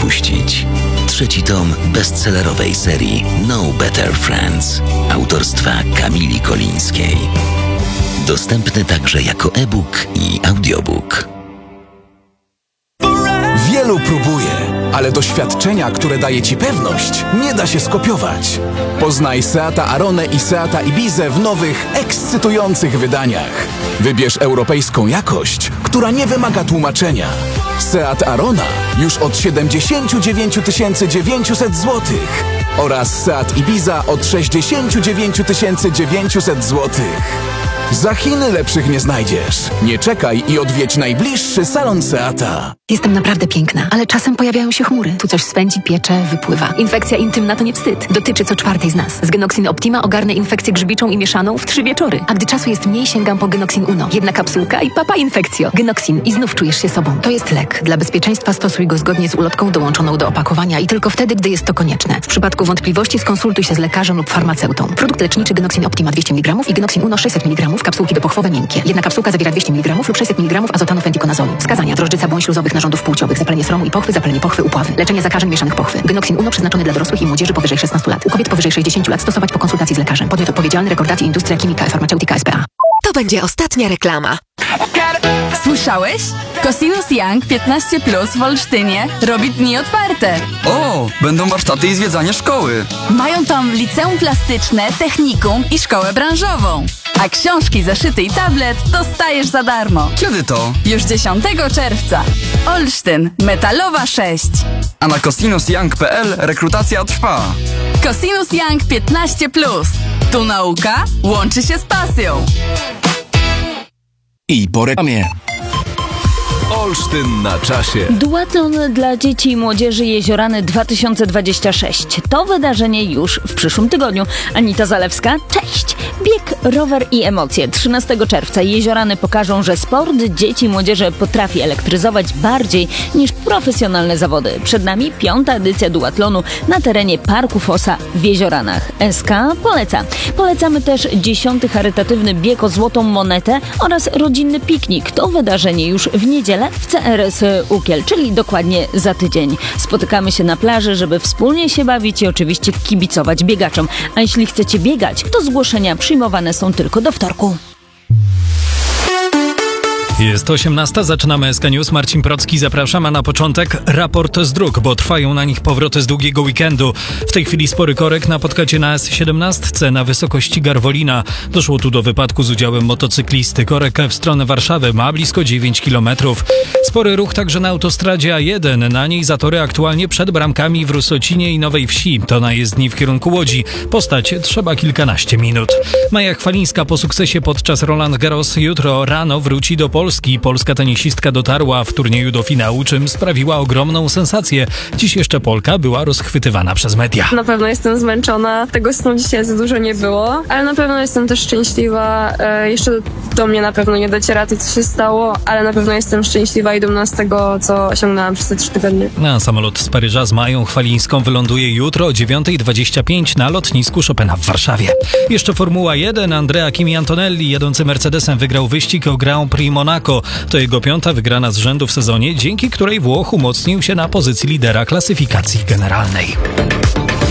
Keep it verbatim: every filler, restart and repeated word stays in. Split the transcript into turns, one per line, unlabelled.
przepuścić. Trzeci tom bestsellerowej serii No Better Friends autorstwa Kamili Kolińskiej. Dostępny także jako e-book i audiobook.
Wielu próbuje, ale doświadczenia, które daje Ci pewność, nie da się skopiować. Poznaj Seata Aronę i Seata Ibizę w nowych, ekscytujących wydaniach. Wybierz europejską jakość, która nie wymaga tłumaczenia. Seat Arona już od siedemdziesiąt dziewięć tysięcy dziewięćset złotych oraz Seat Ibiza od sześćdziesiąt dziewięć tysięcy dziewięćset złotych. Za Chiny lepszych nie znajdziesz. Nie czekaj i odwiedź najbliższy salon Seata.
Jestem naprawdę piękna, ale czasem pojawiają się chmury. Tu coś swędzi, piecze, wypływa. Infekcja intymna to nie wstyd. Dotyczy co czwartej z nas. Z Genoxin Optima ogarnę infekcję grzybiczą i mieszaną w trzy wieczory. A gdy czasu jest mniej, sięgam po Genoxin Uno. Jedna kapsułka i papa infekcjo. Genoxin i znów czujesz się sobą. To jest lek. Dla bezpieczeństwa stosuj go zgodnie z ulotką dołączoną do opakowania i tylko wtedy, gdy jest to konieczne. W przypadku wątpliwości skonsultuj się z lekarzem lub farmaceutą. Produkt leczniczy Genoxin Optima dwieście miligramów i Genoxin Uno sześćset miligramów, kapsułki dopochwowe miękkie. Jedna kapsułka zawiera dwieście miligramów lub sześćset miligramów azotanu fentikonazolu. Wskazania: drożdżyca błąd śluzowych narządów płciowych, zapalenie sromu i pochwy, zapalenie pochwy, upławy. Leczenie zakażeń mieszanych pochwy. Genoxin Uno przeznaczony dla dorosłych i młodzieży powyżej szesnastu lat. U kobiet powyżej sześćdziesięciu lat stosować po konsultacji z lekarzem. Podmiot odpowiedzialny: Rekordacji Industria Chimica Farmaceutica S P A.
To będzie ostatnia reklama.
Słyszałeś? Cosinus Young piętnaście plus w Olsztynie robi dni otwarte.
O, będą warsztaty i zwiedzanie szkoły.
Mają tam liceum plastyczne, technikum i szkołę branżową. A książki, zeszyty i tablet dostajesz za darmo.
Kiedy to?
Już dziesiątego czerwca. Olsztyn, Metalowa sześć.
A na cosinus young kropka p l rekrutacja trwa.
Cosinus Young piętnaście plus. Tu nauka łączy się z pasją.
I po reklamie. Olsztyn na czasie.
Duatlon dla dzieci i młodzieży Jeziorany dwa tysiące dwadzieścia sześć. To wydarzenie już w przyszłym tygodniu. Anita Zalewska, cześć! Bieg, rower i emocje. trzynastego czerwca Jeziorany pokażą, że sport dzieci i młodzieży potrafi elektryzować bardziej niż profesjonalne zawody. Przed nami piąta edycja duatlonu na terenie Parku Fossa w Jezioranach. S K poleca. Polecamy też dziesiąty charytatywny bieg o złotą monetę oraz rodzinny piknik. To wydarzenie już w niedzielę w C R S Ukiel, czyli dokładnie za tydzień. Spotykamy się na plaży, żeby wspólnie się bawić i oczywiście kibicować biegaczom. A jeśli chcecie biegać, to zgłoszenia przyjmowane są tylko do wtorku.
Jest osiemnasta, zaczynamy S K News. Marcin Procki, zapraszam, a na początek raport z dróg, bo trwają na nich powroty z długiego weekendu. W tej chwili spory korek na podkacie na S siedemnaście na wysokości Garwolina. Doszło tu do wypadku z udziałem motocyklisty. Korek w stronę Warszawy ma blisko dziewięć kilometrów. Spory ruch także na autostradzie A jeden. Na niej zatory aktualnie przed bramkami w Rusocinie i Nowej Wsi. To na jezdni w kierunku Łodzi. Postać trzeba kilkanaście minut. Maja Chwalińska po sukcesie podczas Roland Garros jutro rano wróci do Polski. Polska tenisistka dotarła w turnieju do finału, czym sprawiła ogromną sensację. Dziś jeszcze Polka była rozchwytywana przez media.
Na pewno jestem zmęczona, tego snu dzisiaj za dużo nie było, ale na pewno jestem też szczęśliwa. E, jeszcze do, do mnie na pewno nie dociera to, co się stało, ale na pewno jestem szczęśliwa i dumna z tego, co osiągnęłam przez te trzy tygodnie.
Na samolot z Paryża z Mają Chwalińską wyląduje jutro o dziewiąta dwadzieścia pięć na lotnisku Chopina w Warszawie. Jeszcze Formuła jeden. Andrea Kimi Antonelli jadący Mercedesem wygrał wyścig o Grand Prix Monaco. To jego piąta wygrana z rzędu w sezonie, dzięki której Włoch umocnił się na pozycji lidera klasyfikacji generalnej.